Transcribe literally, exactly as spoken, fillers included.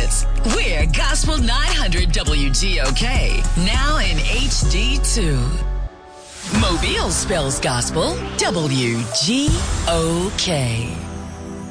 hits. We're Gospel nine hundred W G O K, now in H D two. Mobile spells gospel W G O K.